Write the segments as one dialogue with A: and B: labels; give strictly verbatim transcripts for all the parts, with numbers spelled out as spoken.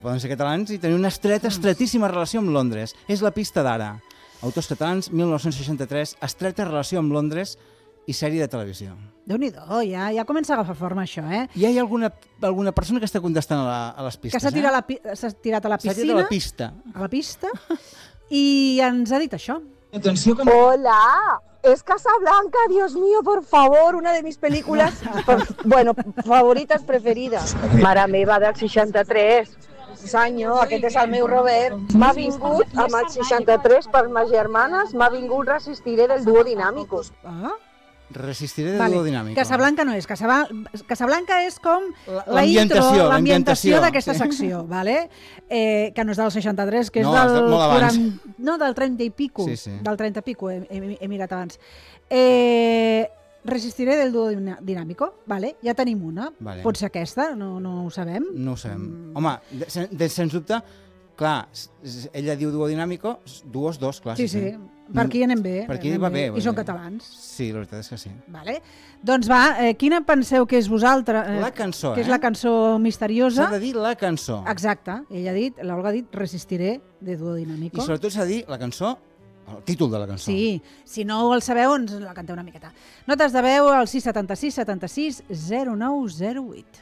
A: Poden ser catalans i tenir una estreta, estretíssima relació amb Londres. És la pista d'ara. Autors catalans, mil nou-cents seixanta-tres, estreta relació amb Londres i sèrie de televisió.
B: Déu-n'hi-do, ja, ja comença a agafar forma això, eh?
A: Ja hi ha alguna, alguna persona que està contestant a, la, a les pistes,
B: que s'ha tirat,
A: eh?
B: s'ha tirat a la piscina.
A: S'ha tirat a la pista.
B: A la pista. I ens ha dit això.
C: Atenció que... Hola, es Casablanca, Dios mío, por favor, una de mis películas, bueno, favoritas preferidas. Mare meva, del seixanta-tres. Sanyo, aquest és el meu Robert. M'ha vingut, amb el seixanta-tres, per ma germanes, m'ha vingut Resistiré del Duo Dinámico.
B: Ah?
A: Resistiré del
B: vale.
A: Duo Dinámico.
B: Casablanca no és. Casabla... Casablanca és com la intro,
A: l'ambientació
B: d'aquesta
A: sí.
B: secció, vale? eh, que no és del seixanta-tres, que és
A: no,
B: del...
A: molt abans.
B: quaranta... No, del trenta i pico.
A: Sí, sí.
B: Del trenta i pico, he, he, he mirat abans. Eh... Resistiré del Duo Dinámico, vale? Ja tenim una.
A: Vale.
B: Pot ser aquesta, no, no ho sabem.
A: No ho sabem. Mm. Home, de, de, de, sens dubte, clar, ella diu Duo Dinámico, duos, dos, clar.
B: Sí, sí. sí. Per aquí anem bé.
A: Per aquí va bé.
B: I són catalans.
A: Sí, la veritat és que sí.
B: Vale. Doncs va, eh, quina penseu que és vosaltres? Eh,
A: la cançó,
B: que
A: eh?
B: és la cançó misteriosa.
A: S'ha de dir la cançó.
B: Exacte. Ella ha dit, l'Olga ha dit, Resistiré de Duo Dinámico.
A: I sobretot s'ha de dir la cançó, el títol de la cançó.
B: Sí, si no el sabeu, ens la canteu una miqueta. Notes de veu al sis setanta sis setanta sis zero nou zero vuit.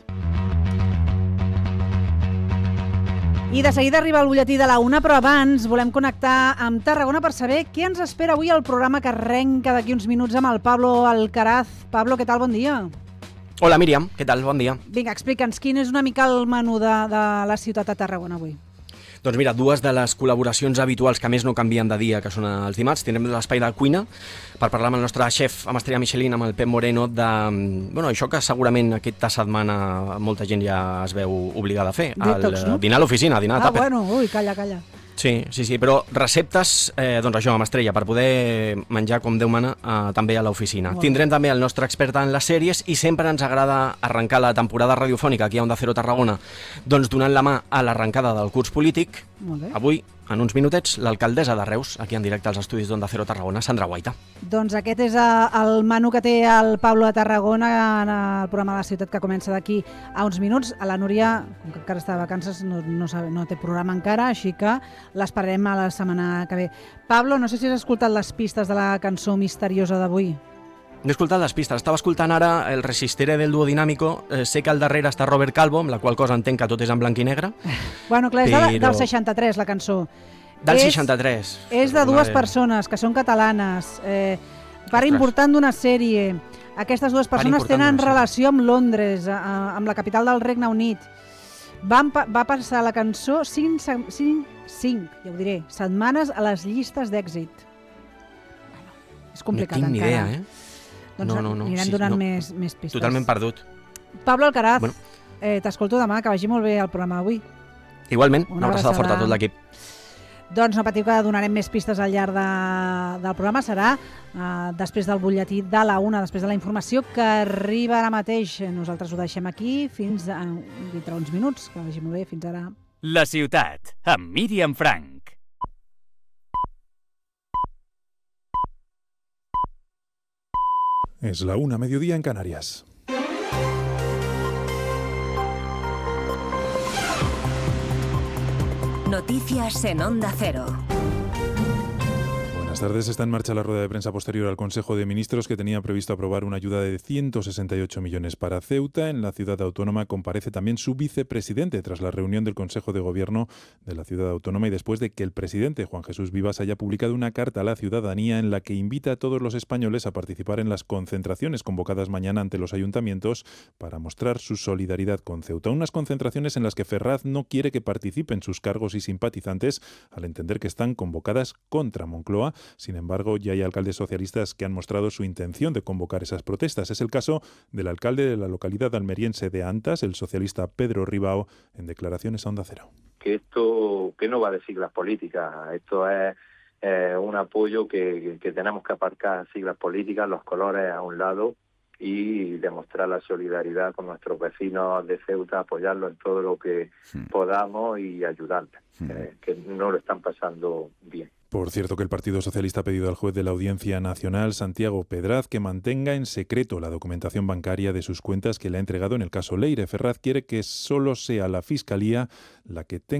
B: I de seguida arriba el butlletí de la una, però abans volem connectar amb Tarragona per saber què ens espera avui al programa que arrenca d'aquí uns minuts amb el Pablo Alcaraz. Pablo, què tal? Bon dia.
D: Hola, Míriam. Què tal? Bon dia.
B: Vinga, explica'ns quin és una mica el menú de, de la ciutat de Tarragona avui.
D: Doncs mira, dues de les col·laboracions habituals que més no canvien de dia, que són els dimarts. Tindrem l'espai de cuina per parlar amb el nostre xef amb estrella Michelin, amb el Pep Moreno, de bueno, això que segurament aquesta setmana molta gent ja es veu obligada a fer.
B: Detox,
D: el,
B: no?
D: Dinar a l'oficina, dinar a
B: ah,
D: tàper.
B: Ah, bueno, ui, calla, calla.
D: Sí, sí, sí, però receptes, eh, doncs això, amb estrella, per poder menjar com Déu mana eh, també a l'oficina. Wow. Tindrem també el nostre expert en les sèries i sempre ens agrada arrencar la temporada radiofònica aquí a Onda Cero Tarragona, doncs donant la mà a l'arrencada del curs polític. Avui, en uns minutets, l'alcaldessa de Reus, aquí en directe als estudis d'Onda Cero Tarragona, Sandra Guaita.
B: Doncs aquest és el menú que té el Pablo a Tarragona en el programa de la ciutat que comença d'aquí a uns minuts. A la Núria, com que encara està de vacances, no, no, sabe, no té programa encara, així que l'esperarem a la setmana que ve. Pablo, no sé si has escoltat les pistes de la cançó misteriosa d'avui.
D: No he escoltat les pistes, estava escoltant ara el Resistiré del Duo Dinámico, eh, sé que al darrere està Robert Calvo, amb la qual cosa entenc que tot és en blanc i negre.
B: Bueno, clar, és
D: però...
B: de, del seixanta-tres la cançó.
D: Del
B: és,
D: seixanta-tres.
B: És de dues persones que són catalanes, eh, part important d'una sèrie. Aquestes dues persones tenen relació amb Londres, a, a, amb la capital del Regne Unit. Van, va passar la cançó cinc, cinc, cinc, ja ho diré, setmanes a les llistes d'èxit. Bueno, és complicat
D: encara. No tinc ni idea, eh?
B: Doncs
D: no, no, no,
B: anirem
D: sí,
B: donant
D: no.
B: més, més pistes.
D: Totalment perdut.
B: Pablo Alcaraz,
D: bueno.
B: eh, t'escolto demà, que vagi molt bé el programa d'avui.
D: Igualment, una, una abraçada forta a tot l'equip.
B: Doncs no patiu que donarem més pistes al llarg de, del programa. Serà eh, després del butlletí de la una, després de la informació que arriba ara mateix. Nosaltres ho deixem aquí fins a, dintre uns minuts. Que vagi molt bé, fins ara.
E: La ciutat, amb Míriam Frank.
F: Es la una, mediodía en Canarias.
G: Noticias en Onda Cero.
F: Buenas tardes. Está en marcha la rueda de prensa posterior al Consejo de Ministros que tenía previsto aprobar una ayuda de ciento sesenta y ocho millones para Ceuta. En la ciudad autónoma comparece también su vicepresidente tras la reunión del Consejo de Gobierno de la ciudad autónoma y después de que el presidente Juan Jesús Vivas haya publicado una carta a la ciudadanía en la que invita a todos los españoles a participar en las concentraciones convocadas mañana ante los ayuntamientos para mostrar su solidaridad con Ceuta. Unas concentraciones en las que Ferraz no quiere que participen sus cargos y simpatizantes al entender que están convocadas contra Moncloa. Sin embargo, ya hay alcaldes socialistas que han mostrado su intención de convocar esas protestas. Es el caso del alcalde de la localidad almeriense de Antas, el socialista Pedro Ribao, en declaraciones a Onda Cero.
H: Que esto que no va de siglas políticas, esto es eh, un apoyo que, que tenemos que aparcar siglas políticas, los colores a un lado y demostrar la solidaridad con nuestros vecinos de Ceuta, apoyarlos en todo lo que sí. podamos y ayudarles, sí. eh, que no lo están pasando bien.
F: Por cierto, que el Partido Socialista ha pedido al juez de la Audiencia Nacional, Santiago Pedraz, que mantenga en secreto la documentación bancaria de sus cuentas que le ha entregado en el caso Leire. Ferraz quiere que solo sea la Fiscalía la que tenga